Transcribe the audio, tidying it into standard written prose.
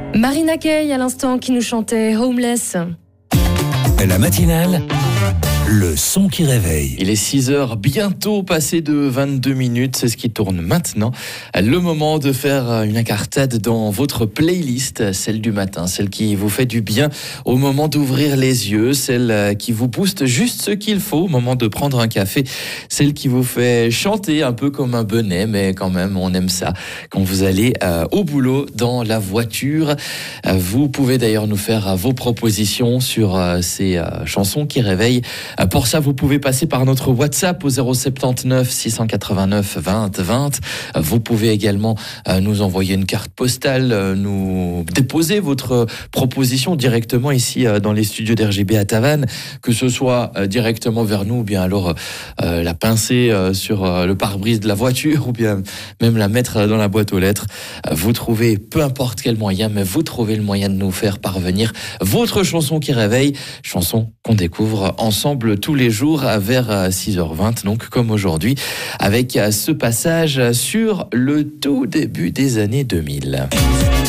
Marina Kaye à l'instant qui nous chantait Homeless. La matinale, le son qui réveille. Il est 6h, bientôt passé de 22 minutes, c'est ce qui tourne maintenant. Le moment de faire une incartade dans votre playlist, celle du matin, celle qui vous fait du bien au moment d'ouvrir les yeux, celle qui vous booste juste ce qu'il faut au moment de prendre un café, celle qui vous fait chanter un peu comme un bonnet, mais quand même on aime ça. Quand vous allez au boulot, dans la voiture, vous pouvez d'ailleurs nous faire vos propositions sur ces chansons qui réveillent. Pour ça, vous pouvez passer par notre WhatsApp au 079 689 20 20. Vous pouvez également nous envoyer une carte postale, nous déposer votre proposition directement ici dans les studios d'RGB à Tavannes, que ce soit directement vers nous ou bien alors la pincer sur le pare-brise de la voiture ou bien même la mettre dans la boîte aux lettres. Vous trouvez peu importe quel moyen, mais vous trouvez le moyen de nous faire parvenir votre chanson qui réveille, chanson qu'on découvre ensemble tous les jours vers 6h20, donc comme aujourd'hui, avec ce passage sur le tout début des années 2000.